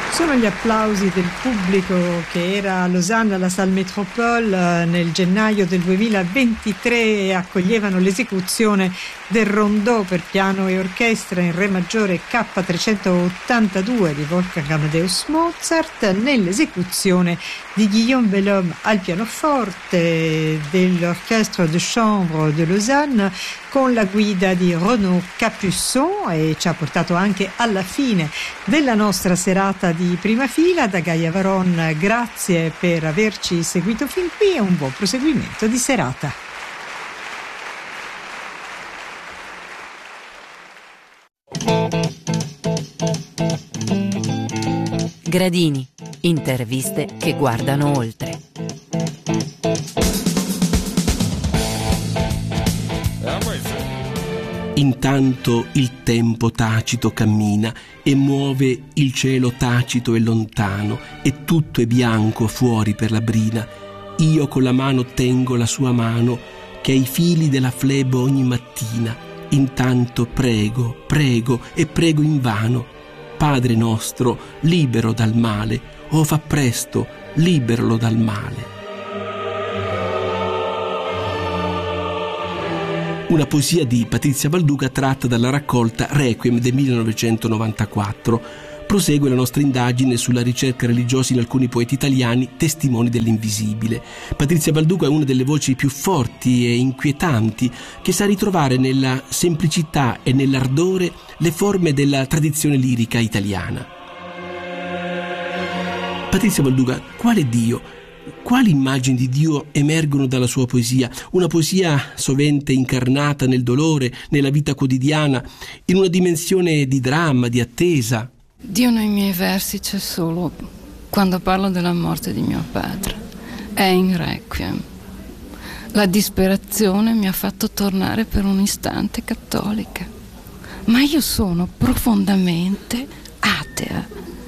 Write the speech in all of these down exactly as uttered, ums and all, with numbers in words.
Sono gli applausi del pubblico che era a Losanna alla Salle Métropole nel gennaio del duemilaventitré e accoglievano l'esecuzione del rondò per piano e orchestra in re maggiore K trecentottantadue di Wolfgang Amadeus Mozart nell'esecuzione di Guillaume Bellhomme al pianoforte dell'Orchestre de Chambre de Lausanne con la guida di Renaud Capuçon, e ci ha portato anche alla fine della nostra serata di prima fila. Da Gaia Varon grazie per averci seguito fin qui e un buon proseguimento di serata. Gradini, interviste che guardano oltre. Intanto il tempo tacito cammina e muove il cielo tacito e lontano, e tutto è bianco fuori per la brina. Io con la mano tengo la sua mano, che ai fili della flebo ogni mattina. Intanto prego, prego e prego invano. Padre nostro, libero dal male, oh fa presto, liberalo dal male. Una poesia di Patrizia Valduca tratta dalla raccolta Requiem del millenovecentonovantaquattro. Prosegue la nostra indagine sulla ricerca religiosa in alcuni poeti italiani, testimoni dell'invisibile. Patrizia Valduca è una delle voci più forti e inquietanti che sa ritrovare nella semplicità e nell'ardore le forme della tradizione lirica italiana. Patrizia Valduca, quale Dio? Quali immagini di Dio emergono dalla sua poesia? Una poesia sovente incarnata nel dolore, nella vita quotidiana, in una dimensione di dramma, di attesa. Dio nei miei versi c'è solo quando parlo della morte di mio padre. È in Requiem. La disperazione mi ha fatto tornare per un istante cattolica. Ma io sono profondamente atea.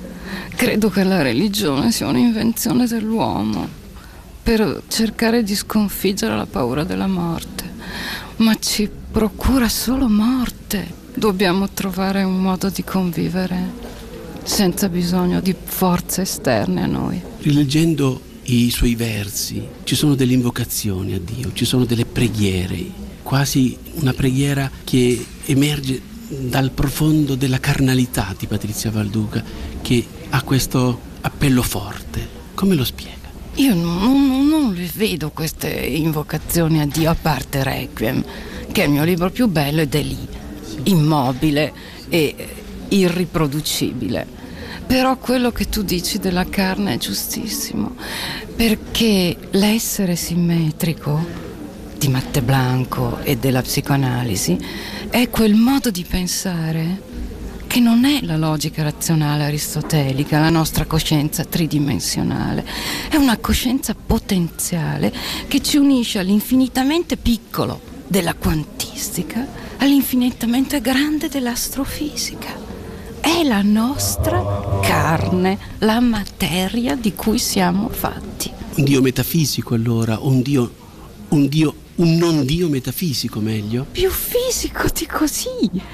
Credo che la religione sia un'invenzione dell'uomo per cercare di sconfiggere la paura della morte, ma ci procura solo morte. Dobbiamo trovare un modo di convivere senza bisogno di forze esterne a noi. Rileggendo i suoi versi ci sono delle invocazioni a Dio, ci sono delle preghiere, quasi una preghiera che emerge dal profondo della carnalità di Patrizia Valduca, che ha questo appello forte. Come lo spiega? Io non, non, non le vedo queste invocazioni a Dio, a parte Requiem, che è il mio libro più bello ed è lì, immobile e irriproducibile. Però quello che tu dici della carne è giustissimo, perché l'essere simmetrico di Matte Blanco e della psicoanalisi è quel modo di pensare che non è la logica razionale aristotelica, la nostra coscienza tridimensionale. È una coscienza potenziale che ci unisce all'infinitamente piccolo della quantistica, all'infinitamente grande dell'astrofisica. È la nostra carne, la materia di cui siamo fatti. Un Dio metafisico, allora, un Dio, un Dio, un non Dio metafisico, meglio? Più fisico di così.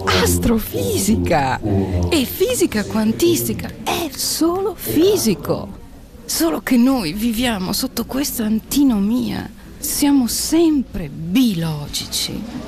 Astrofisica e fisica quantistica è solo fisico, solo che noi viviamo sotto questa antinomia, siamo sempre bilogici.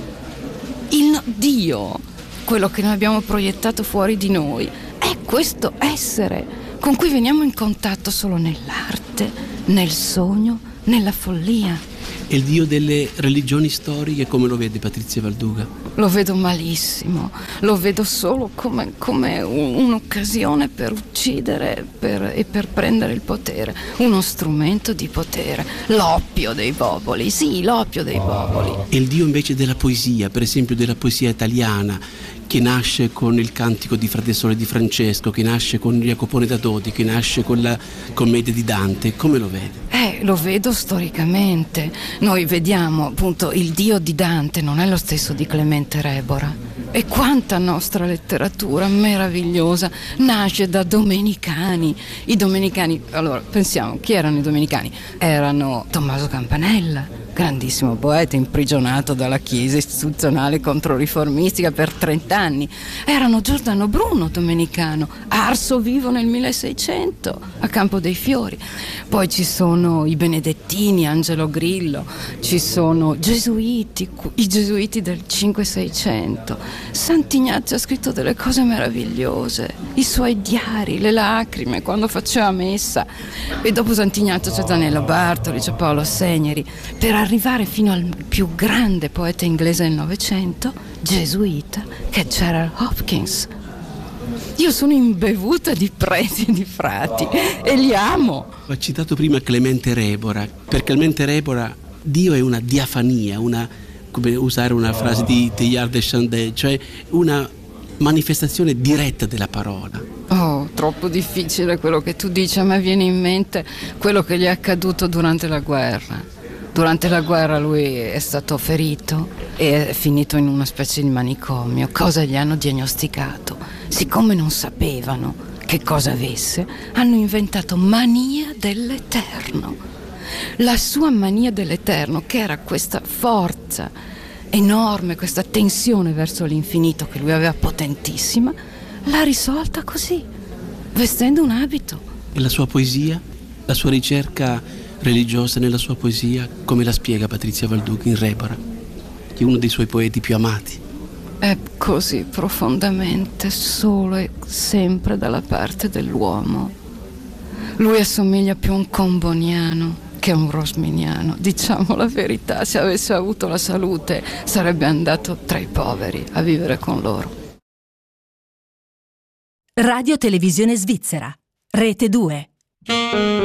Il no- Dio, quello che noi abbiamo proiettato fuori di noi, è questo essere con cui veniamo in contatto solo nell'arte, nel sogno, nella follia. E il Dio delle religioni storiche come lo vede Patrizia Valduca? Lo vedo malissimo, lo vedo solo come, come un'occasione per uccidere per, e per prendere il potere, uno strumento di potere, l'oppio dei popoli, sì, l'oppio dei popoli. E il Dio invece della poesia, per esempio della poesia italiana, che nasce con il Cantico di Frate Sole di Francesco, che nasce con Jacopone da Todi, che nasce con la Commedia di Dante, come lo vede? Eh, lo vedo storicamente. Noi vediamo appunto il Dio di Dante non è lo stesso di Clemente Rebora. E quanta nostra letteratura meravigliosa nasce da domenicani. I domenicani, allora pensiamo, chi erano i domenicani? Erano Tommaso Campanella, grandissimo poeta, imprigionato dalla Chiesa istituzionale controriformistica per trent'anni. Erano Giordano Bruno, domenicano, arso vivo nel milleseicento a Campo dei Fiori. Poi ci sono i benedettini, Angelo Grillo, ci sono gesuiti, i gesuiti del cinque seicento. Sant'Ignazio ha scritto delle cose meravigliose, i suoi diari, le lacrime quando faceva messa. E dopo Sant'Ignazio c'è Zanello Bartoli, c'è Paolo Segneri, per arrivare fino al più grande poeta inglese del Novecento, gesuita, che è Gerald Hopkins. Io sono imbevuta di preti e di frati e li amo. Ho citato prima Clemente Rebora, per Clemente Rebora Dio è una diafania, una, come usare una frase di Teilhard de Chardin, cioè una manifestazione diretta della parola. Oh, troppo difficile quello che tu dici. A me viene in mente quello che gli è accaduto durante la guerra. Durante la guerra lui è stato ferito e è finito in una specie di manicomio. Cosa gli hanno diagnosticato? Siccome non sapevano che cosa avesse, hanno inventato mania dell'eterno. La sua mania dell'eterno, che era questa forza enorme, questa tensione verso l'infinito che lui aveva potentissima, l'ha risolta così, vestendo un abito. E la sua poesia? La sua ricerca religiosa nella sua poesia, come la spiega Patrizia Valduc in Rebora, che è uno dei suoi poeti più amati? È così profondamente solo e sempre dalla parte dell'uomo. Lui assomiglia più a un comboniano che a un rosminiano. Diciamo la verità, se avesse avuto la salute sarebbe andato tra i poveri a vivere con loro. Radio Televisione Svizzera, Rete due.